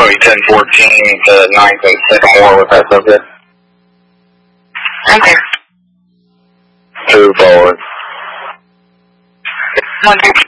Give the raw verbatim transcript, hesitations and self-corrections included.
Joey ten fourteen to ninth and Sycamore with that subject. Okay. Two forward. One, two.